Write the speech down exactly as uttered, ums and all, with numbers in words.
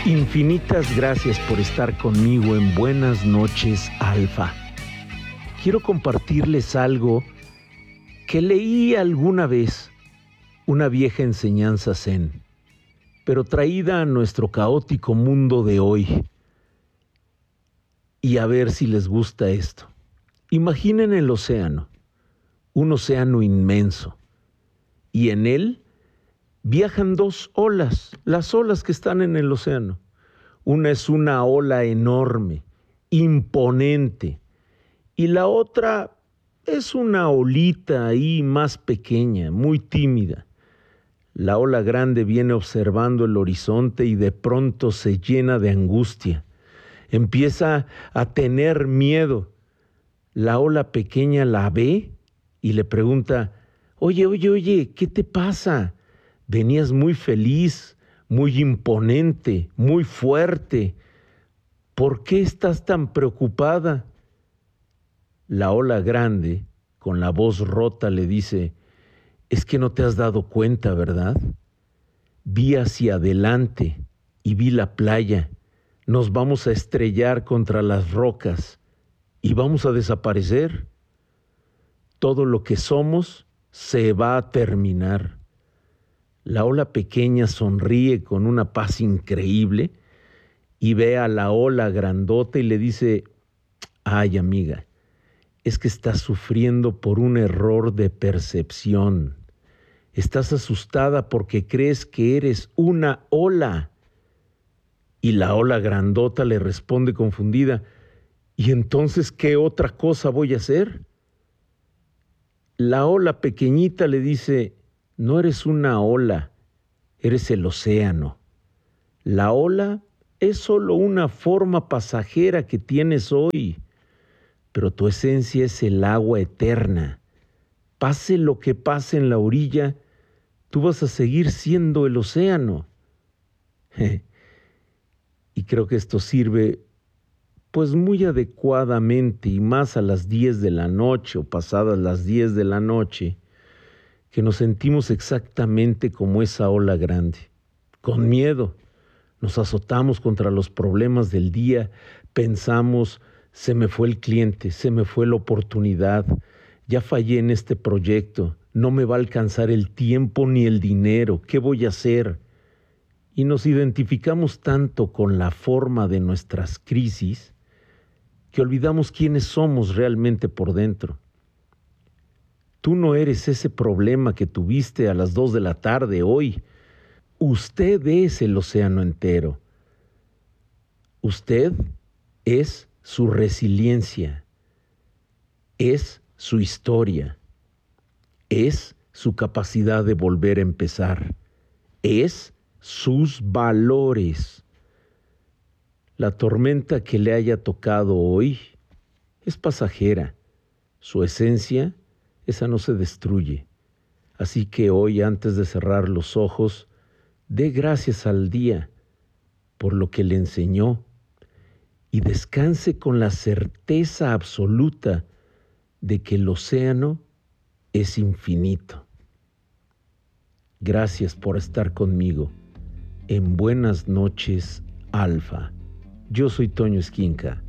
Infinitas gracias por estar conmigo en Buenas noches, Alfa. Quiero compartirles algo que leí alguna vez, una vieja enseñanza zen, pero traída a nuestro caótico mundo de hoy. Y a ver si les gusta esto. Imaginen el océano, un océano inmenso, y en él viajan dos olas, las olas que están en el océano. Una es una ola enorme, imponente, y la otra es una olita ahí más pequeña, muy tímida. La ola grande viene observando el horizonte y de pronto se llena de angustia. Empieza a tener miedo. La ola pequeña la ve y le pregunta, oye, oye, oye, ¿qué te pasa? Venías muy feliz, muy imponente, muy fuerte. ¿Por qué estás tan preocupada? La ola grande, con la voz rota, le dice, es que no te has dado cuenta, ¿verdad? Vi hacia adelante y vi la playa. Nos vamos a estrellar contra las rocas y vamos a desaparecer. Todo lo que somos se va a terminar. La ola pequeña sonríe con una paz increíble y ve a la ola grandota y le dice, ay amiga, es que estás sufriendo por un error de percepción. Estás asustada porque crees que eres una ola. Y la ola grandota le responde confundida, ¿y entonces qué otra cosa voy a hacer? La ola pequeñita le dice, no eres una ola, eres el océano. La ola es solo una forma pasajera que tienes hoy, pero tu esencia es el agua eterna. Pase lo que pase en la orilla, tú vas a seguir siendo el océano. Y creo que esto sirve pues muy adecuadamente y más a las diez de la noche o pasadas las diez de la noche, que nos sentimos exactamente como esa ola grande, con miedo. Nos azotamos contra los problemas del día, pensamos, se me fue el cliente, se me fue la oportunidad, ya fallé en este proyecto, no me va a alcanzar el tiempo ni el dinero, ¿qué voy a hacer? Y nos identificamos tanto con la forma de nuestras crisis que olvidamos quiénes somos realmente por dentro. Tú no eres ese problema que tuviste a las dos de la tarde hoy. Usted es el océano entero. Usted es su resiliencia, es su historia, es su capacidad de volver a empezar, es sus valores. La tormenta que le haya tocado hoy es pasajera. Su esencia, esa no se destruye. Así que hoy, antes de cerrar los ojos, dé gracias al día por lo que le enseñó y descanse con la certeza absoluta de que el océano es infinito. Gracias por estar conmigo en Buenas noches, Alfa. Yo soy Toño Esquinca.